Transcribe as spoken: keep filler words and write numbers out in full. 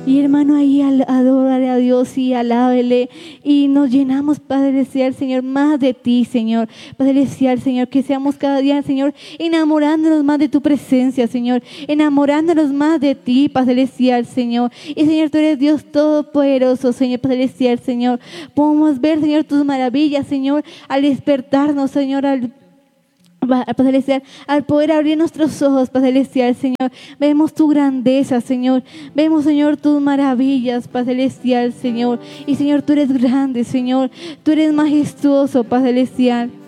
Y hermano, ahí adórale a Dios y alábele. Y nos llenamos, Padre Celestial, Señor, más de ti, Señor. Padre Celestial, Señor, que seamos cada día, Señor, enamorándonos más de tu presencia, Señor. Enamorándonos más de ti, Padre Celestial, Señor. Y Señor, tú eres Dios todopoderoso, Señor, Padre Celestial, Señor. Podemos ver, Señor, tus maravillas, Señor, al despertarnos, Señor, al Padre Celestial, al poder abrir nuestros ojos, Padre Celestial, Señor, vemos tu grandeza, Señor, vemos, Señor, tus maravillas, Padre Celestial, Señor, y Señor, tú eres grande, Señor, tú eres majestuoso, Padre Celestial.